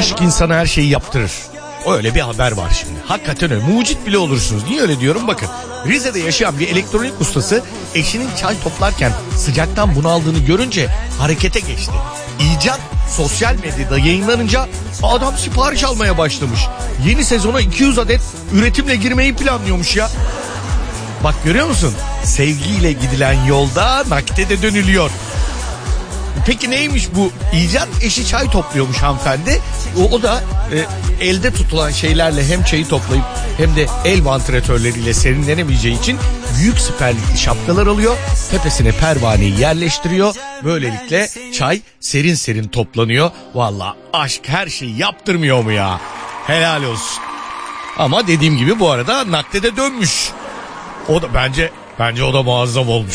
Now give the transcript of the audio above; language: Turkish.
Aşk insana her şeyi yaptırır. Öyle bir haber var şimdi. Hakikaten öyle. Mucit bile olursunuz. Niye öyle diyorum? Bakın. Rize'de yaşayan bir elektronik ustası eşinin çay toplarken sıcaktan bunaldığını görünce harekete geçti. İcat sosyal medyada yayınlanınca adam sipariş almaya başlamış. Yeni sezona 200 adet üretimle girmeyi planlıyormuş ya. Bak görüyor musun? Sevgiyle gidilen yolda nakite de dönülüyor. Peki neymiş bu icat? Eşi çay topluyormuş hanımefendi. O da elde tutulan şeylerle hem çayı toplayıp hem de el vantilatörleriyle serinlenemeyeceği için büyük siperlikli şapkalar alıyor. Tepesine pervaneyi yerleştiriyor. Böylelikle çay serin serin toplanıyor. Vallahi aşk her şeyi yaptırmıyor mu ya? Helal olsun. Ama dediğim gibi bu arada nakde de dönmüş. O da bence o da muazzam olmuş.